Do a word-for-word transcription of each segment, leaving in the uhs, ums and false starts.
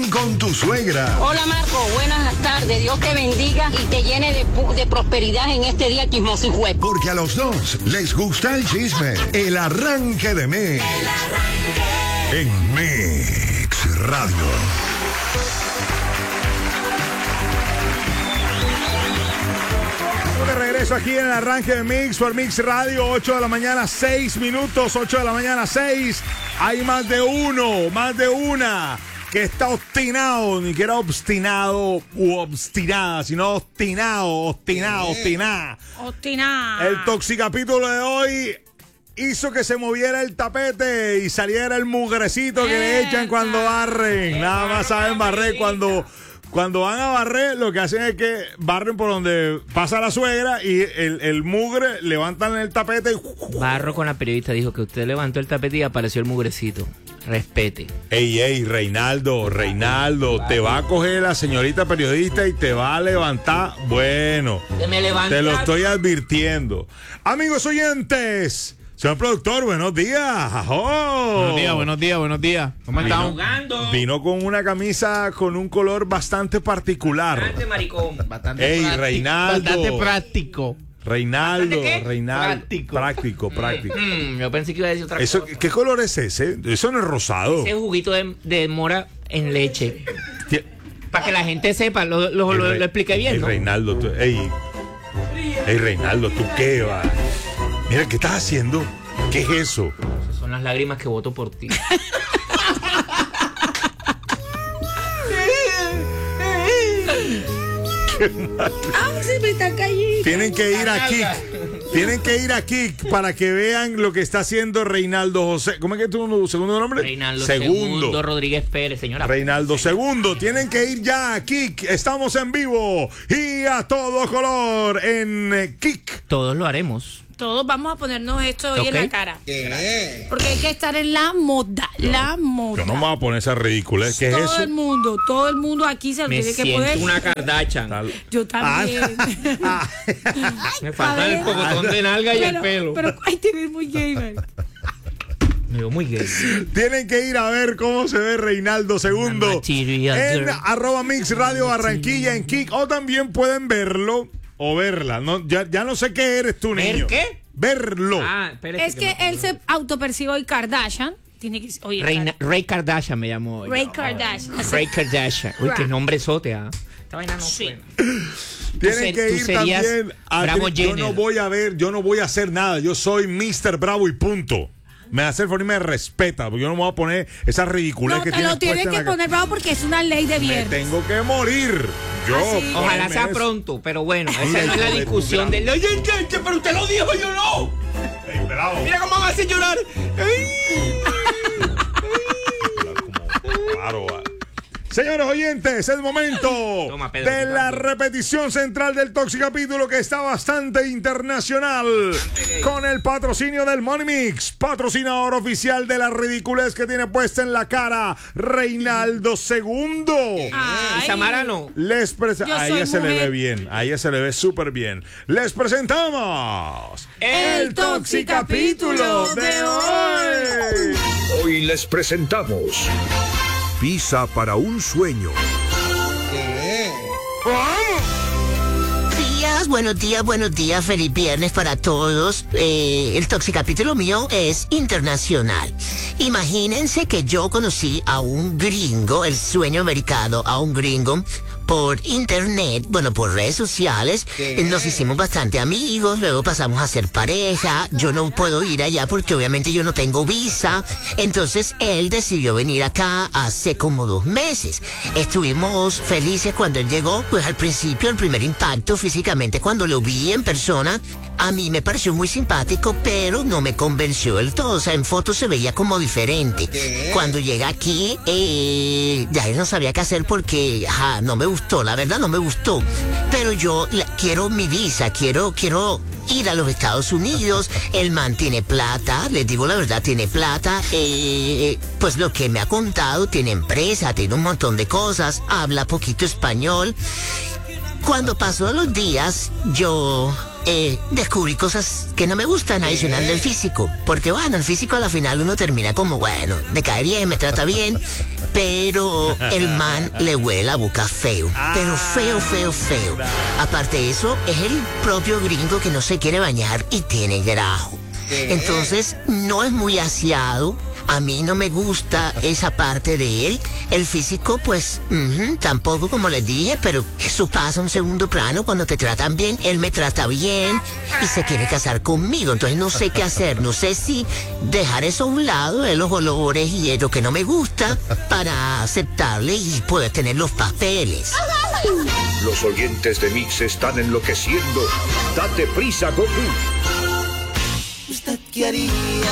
ni con tu suegra. Hola Marco, buenas tardes. Dios te bendiga y te llene de, de prosperidad en este día chismoso y juez. Porque a los dos les gusta el chisme. El arranque de Mix. El arranque. En Mix Radio. De regreso aquí en el arranque de Mix por Mix Radio, ocho de la mañana, seis minutos, ocho de la mañana, seis. Hay más de uno, más de una que está obstinado, ni que era obstinado u obstinada, sino obstinado, obstinado, obstinada. Obstinada. El toxicapítulo de hoy hizo que se moviera el tapete y saliera el mugrecito que le echan cuando barren. Nada más saben barrer cuando... Cuando van a barrer, lo que hacen es que barren por donde pasa la suegra y el, el mugre levantan el tapete y... Barro con la periodista dijo que usted levantó el tapete y apareció el mugrecito. Respete. Ey, ey, Reinaldo, Reinaldo, te va a coger la señorita periodista y te va a levantar. Bueno, me levanta. Te lo estoy advirtiendo. Amigos oyentes, señor productor, buenos días. ¡Oh! Buenos días, buenos días, buenos días. ¿Cómo están? Vino con una camisa con un color bastante particular. Bastante maricón. Bastante Ey, práctico, Reinaldo. Bastante práctico. Reinaldo, ¿Bastante qué? Reinaldo. Práctico. Práctico, práctico. Mm, yo pensé que iba a decir otra Eso, cosa. ¿qué color es ese? Eso no es rosado. Ese juguito de, de mora en leche. Tie- Para que la gente sepa, lo, lo, Ey, lo, Re- lo expliqué bien, ey, ¿no? Reinaldo, tú, ey, ey, Reinaldo, ¿tú qué va? Mira, ¿qué estás haciendo? ¿Qué es eso? Esas son las lágrimas que voto por ti. ¡Ay, se me está cayendo! Tienen que ir a Kik. Tienen que ir a Kik para que vean lo que está haciendo Reinaldo José. ¿Cómo es que tu segundo nombre? Reinaldo Segundo. Segundo Rodríguez Pérez, señora. Reinaldo Segundo. Tienen que ir ya a Kik. Estamos en vivo y a todo color en eh, Kik. Todos lo haremos. Todos vamos a ponernos esto hoy Ok. en la cara. Porque hay que estar en la moda, la moda. Yo no me voy a poner esa ridícula. ¿Qué es todo eso? el mundo, todo el mundo aquí se lo Me tiene que siento poner. una Kardashian. Tal- Yo también. Ah. Me A falta ver. el pocotón de nalga y pero, el pelo. Pero, ay, te ves muy gay, man. Me veo muy gay. Tienen que ir a ver cómo se ve Reinaldo Segundo Material en girl. arroba Mix Radio Barranquilla en Kik. O también pueden verlo o verla. No, ya, ya no sé qué eres tú, ¿Ver niño. qué? Verlo. Ah, espérese Es que me- él se autopercibe hoy Kardashian. Tiene que oye, Reina- Ray Kardashian me llamó hoy. Ray Kardashian. Ray Kardashian. Uy, qué nombre sote, ¿ah? Esta vaina no Sí. suena. Tienen ser- que tú ir serías también a Bravo Yo Jenner. no voy a ver, yo no voy a hacer nada. Yo soy mister Bravo y punto. Me hace el favor y me respeta, porque yo no me voy a poner esa ridiculez No, que te tienes lo tienes puesta en que la ca- poner bravo porque es una ley de Me viernes. tengo que morir. Yo. Ah, sí. Ojalá ponerme sea eso. pronto, pero bueno, esa Mira, no es la hijo de discusión tu de... gran- Oye, ¿qué? ¿Qué? Pero usted lo dijo, yo no. Ey, bravo. Mira cómo me hace llorar. Ay. Claro, va. Señores oyentes, es momento Toma, Pedro, de tu la cambio. repetición central del Toxicapítulo, que está bastante internacional, con el patrocinio del Money Mix, patrocinador oficial de la ridiculez que tiene puesta en la cara Reinaldo Segundo. Ay. Y Samara no. Les prese- Yo a soy ella se le mujer. ve bien, a ella se le ve súper bien. Les presentamos El Toxicapítulo de hoy. Hoy les presentamos Visa para un sueño. Días, buenos días, buenos días, feliz viernes para todos. Eh, el toxicapítulo mío es internacional. Imagínense que yo conocí a un gringo, el sueño americano, a un gringo por internet, bueno, por redes sociales. Eh, Nos hicimos bastante amigos, luego pasamos a ser pareja. Yo no puedo ir allá porque obviamente yo no tengo visa. Entonces él decidió venir acá hace como dos meses. Estuvimos felices cuando él llegó, pues al principio el primer impacto físicamente cuando lo vi en persona, a mí me pareció muy simpático, pero no me convenció del todo. O sea, en fotos se veía como diferente. Cuando llega aquí, eh, ya él no sabía qué hacer porque ajá, no me gustó, la verdad no me gustó. Pero yo la- quiero mi visa, quiero, quiero ir a los Estados Unidos. El man tiene plata, les digo la verdad, tiene plata. Eh, pues lo que me ha contado, tiene empresa, tiene un montón de cosas, habla poquito español. Cuando pasó los días, yo eh, descubrí cosas que no me gustan adicional del físico. Porque bueno, el físico a la final uno termina como, bueno, me cae bien, me trata bien, pero el man le huele la boca feo. Pero feo, feo, feo. Aparte de eso, es el propio gringo que no se quiere bañar y tiene grajo. Entonces, no es muy aseado. A mí no me gusta esa parte de él. El físico, pues, uh-huh, tampoco, como les dije, pero eso pasa a un segundo plano cuando te tratan bien. Él me trata bien y se quiere casar conmigo. Entonces no sé qué hacer. No sé si dejar eso a un lado, de los olores y lo que no me gusta, para aceptarle y poder tener los papeles. Los oyentes de Mix están enloqueciendo. Date prisa, Goku. ¿Usted qué haría?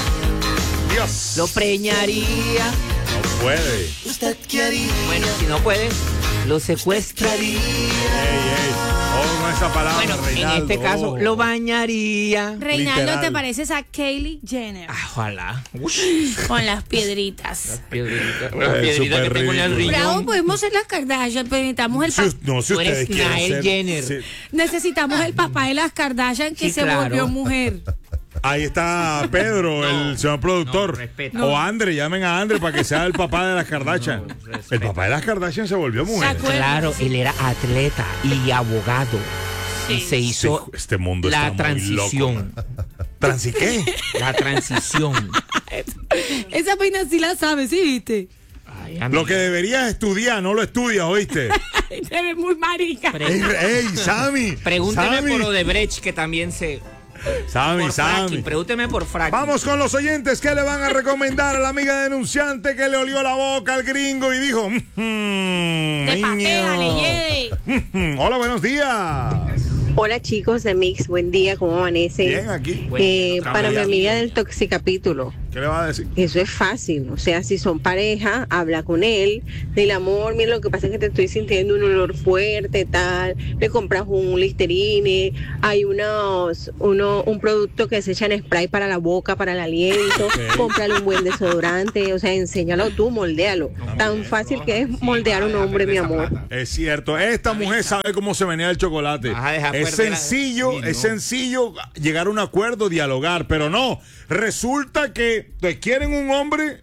Dios. Lo preñaría. No puede. ¿Usted qué haría? Bueno, si no puede, lo secuestraría. Ey, ey. Oh, con esa palabra, Bueno, Reinaldo. en este caso, Oh. lo bañaría. Reinaldo, Literal. te pareces a Kylie Jenner. Ah, ojalá. Con las piedritas. Piedrita, Eh, una piedrita que súper tengo en el ridículo. Bravo, riñón. podemos ser las Kardashian, pero necesitamos el, Si, pa- us- no, si Tú eres ustedes quieren Kyle ser... Jenner. sí. necesitamos el papá de las Kardashian que Sí, se claro. volvió mujer. Ahí está Pedro, No, el señor productor. no, respeto. O Andre, llamen a Andre para que sea el papá de las Kardashian. No, respeto. el papá de las Kardashian se volvió ¿Se mujer. acuerdan? Claro, él era atleta y abogado. Y se hizo Sí, este mundo la está muy transición. ¿Transi qué? La transición. Esa vaina sí la sabes, ¿sí viste? Ay, Lo amiga. que deberías estudiar, no lo estudias, ¿oíste? Te ves muy marica. Pre- ey, ey, Sammy. Pregúnteme Sammy, por Odebrecht, que también se... Sammy, Por Sammy. fracking, pregúnteme por fracking. Vamos con los oyentes que le van a recomendar a la amiga denunciante que le olió la boca al gringo y dijo: "Mm, Te niño". patea, le lleve. Mm, Hola, buenos días. Hola chicos de Mix, buen día, ¿cómo amanecen? Bien, aquí. Eh, Bueno, para mi ya. amiga del Toxicapítulo, ¿Qué le va a decir? eso es fácil, o sea, si son pareja, habla con él, del amor, mira, lo que pasa es que te estoy sintiendo un olor fuerte, tal, le compras un Listerine, hay unos, uno, un producto que se echa en spray para la boca, para el aliento, cómprale un buen desodorante, o sea, enséñalo tú, moldéalo. Tan fácil que es moldear un hombre, mi amor. Es cierto, esta mujer sabe cómo se venía el chocolate. Vas a dejar Es perder la- sencillo, Sí, no. es sencillo llegar a un acuerdo, dialogar, pero no, resulta que te quieren un hombre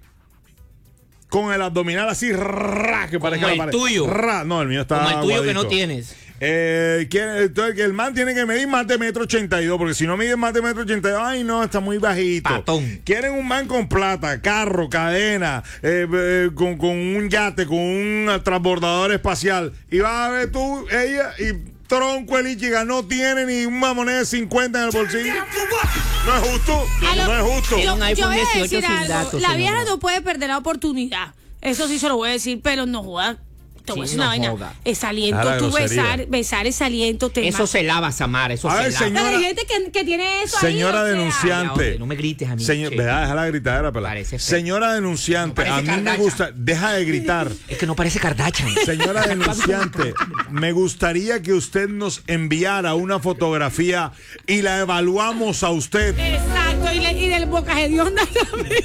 con el abdominal así, ra, que parezca el la pared. tuyo. Ra. No, el mío está Como el tuyo que aguadito. no tienes. Eh, quiere- entonces, que el man tiene que medir más de metro ochenta y dos, porque si no mide más de metro ochenta y dos, ay no, está muy bajito. Patón. Quieren un man con plata, carro, cadena, eh, eh, con, con un yate, con un transbordador espacial. Y vas a ver tú, ella y tronco el Ichiga no tiene ni una moneda de cincuenta en el bolsillo. No es justo, A lo- no es justo. Tiene un Yo, iPhone yo voy a dieciocho decir sin algo. datos, La señora. vieja no puede perder la oportunidad. Eso sí se lo voy a decir, pero no joda. Te voy a Sí, decir no una vaina. joda. Ese aliento, Ah, la tú grosería. besar, besar ese aliento te Eso mata. se lava, Samara, eso A se ver, lava. señora. Pero hay gente que, que tiene eso Señora ahí, o sea. denunciante. Ya, no me grites a mí, Señor, che. ¿verdad? Deja la gritadera, pela. Parece feo. Señora denunciante, No a parece mí me Kardashian. gusta. Deja de gritar. Es que no parece Kardashian. Señora denunciante, me gustaría que usted nos enviara una fotografía y la evaluamos a usted. Exacto, y, le, y del boca hedionda también.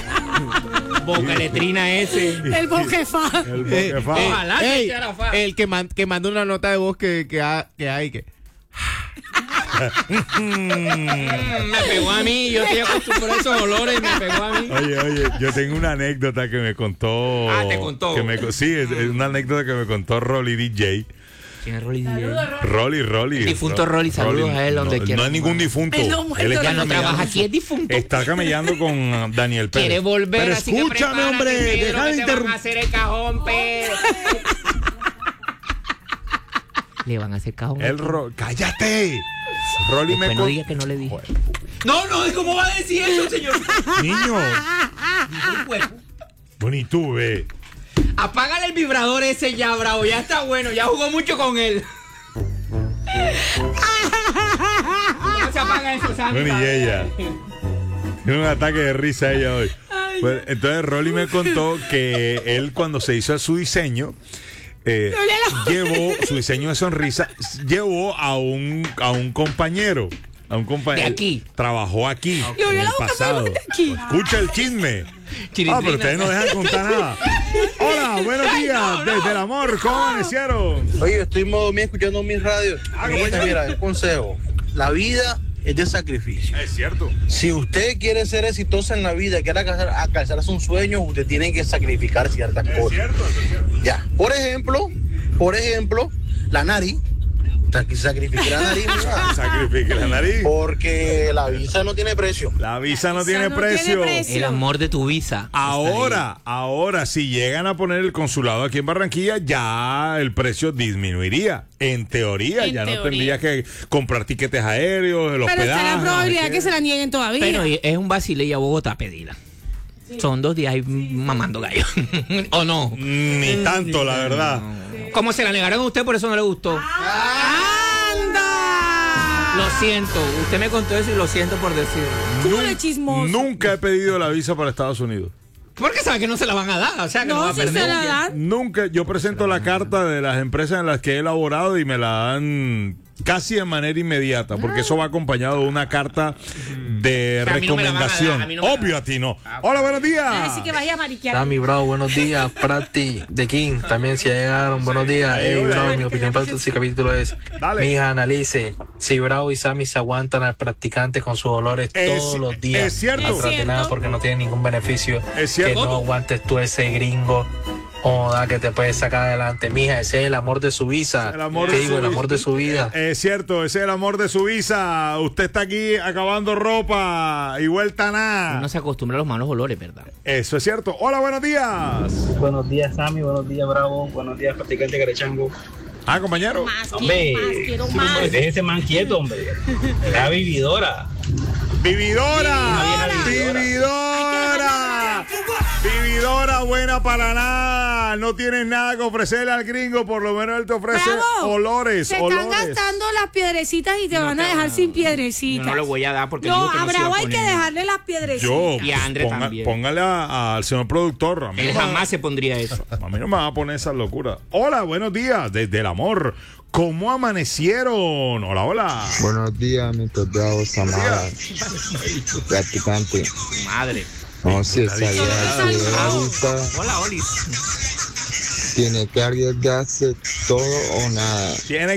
Boca letrina ese. El boquefá. El Eh, boquefá. eh, Ojalá que ey, echara fa. el que, man- que manda una nota de voz que, que, ha- que hay que. Mm, me pegó a mí, yo estoy acostumbrado a esos olores, me pegó a mí. Oye, oye, yo tengo una anécdota que me contó. Ah, ¿te contó? Que me, co- sí, es, es una anécdota que me contó Rolly D J. ¿Quién es Rolly D J? Rolly, Rolly. El difunto Rolly, saludos a él donde no, quiera. No es ningún difunto. Él no muerto, Él está Ya no camellando- trabaja aquí, es difunto. Está camellando con uh, Daniel Pérez. Quiere volver, Pero así que escúchame, prepárate, hombre, Pedro, deja de que te van a interrumpir. hacer el cajón, Pedro. Le van a hacer cajón. El Ro- ¡Cállate! Rolly me Después no con- diga que no le dije. No, no, ¿cómo va a decir eso, señor? Niño, Dijo el cuerpo. bueno, y tú, ve. Apágale el vibrador ese ya, bravo. Ya está bueno, ya jugó mucho con él. ¿Cómo se apaga eso, Sammy? Bueno, y ella. Tiene un ataque de risa ella hoy. Pues, entonces Rolly me contó que él cuando se hizo su diseño, eh, llevó su diseño de sonrisa, llevó a un, a un compañero. A un compañero. De aquí. Trabajó aquí. Le olió en la el boca, pasado. pero de aquí. Escucha el chisme. Chiritrina. Ah, pero ustedes no dejan contar nada. Hola, buenos días. Desde el amor, ¿cómo amanecieron? Oye, estoy en modo mío escuchando mis radios. Ah, ¿cómo es? Mira, un consejo. la vida es de sacrificio. Es cierto. Si usted quiere ser exitoso en la vida, quiere alcanzar, alcanzar un sueño, usted tiene que sacrificar ciertas Es cosas. cierto, es cierto. Ya, por ejemplo, por ejemplo, la nariz. Sacrificar la nariz, mira. Sacrifique la nariz. Porque la visa no tiene precio. La visa no visa tiene no precio. tiene precio. El amor de tu visa. Ahora, ahora, si llegan a poner el consulado aquí en Barranquilla, ya el precio disminuiría. En teoría, En ya teoría. no tendría que comprar tiquetes aéreos, el Pero está hospedaje. la probabilidad no sé que qué. se la nieguen todavía. Pero es un vacile y a Bogotá pedila. Son dos días ahí mamando gallo. ¿O no? Ni tanto, la verdad. Como se la negaron a usted, por eso no le gustó. ¡Anda! Lo siento. Usted me contó eso y lo siento por decirlo. ¿Cómo Nun- de chismoso? Nunca he pedido la visa para Estados Unidos. Porque sabe que no se la van a dar. O sea, que no, va No, a si perder. se la dan. Nunca, yo presento la carta de las empresas en las que he elaborado y me la dan casi de manera inmediata, porque eso va acompañado de una carta de O sea, a mí no me la van a dar, recomendación. a mí no me la Obvio a ti no. Hola, buenos días. Así que vaya a mariquear. Dami, bravo, buenos días. Prati, de King, también si llegaron, buenos días. Hey, Hey, hola. bravo, mi opinión para este capítulo es, Dale. mija, analice si Bravo y Sammy se aguantan al practicante con sus olores Es- todos los días. es cierto. Atrás de Es nada cierto. porque no tiene ningún beneficio. Es cierto. Que no aguantes tú ese gringo. Joda, que te puedes sacar adelante, mija. Ese es el amor de su visa. El amor ¿Qué de digo? su El amor visa. de su vida. Es cierto, ese es el amor de su visa. Usted está aquí acabando ropa y vuelta a nada. Uno se acostumbra a los malos olores, ¿verdad? Eso es cierto. Hola, buenos días. Buenos días, Sammy. Buenos días, Bravo. Buenos días, practicante Carechango. Ah, compañero. Más, Hombre, quiero más, quiero más. deje ese man quieto, hombre. La vividora. Vividora. Una vieja Vividora. Vividora buena para nada. No tienes nada que ofrecerle al gringo. Por lo menos él te ofrece Bravo. olores. Se olores. están gastando las piedrecitas y te No van a te dejar van a- sin Yo piedrecitas. no le voy a dar porque No, dijo que a no se iba Bravo a hay que poner. dejarle las piedrecitas. Yo, Y a André ponga- también. póngale a- al señor productor. A mí, Él no me- jamás se pondría eso. a mí no me va a poner esas locuras. Hola, buenos días. Desde el amor. ¿Cómo amanecieron? Hola, hola. Buenos días, mister Bravo Samara, practicante. Madre. No, si esa vieja Saludos. quiere la visa, Hola, Olis. tiene que arriesgarse todo o nada. Tiene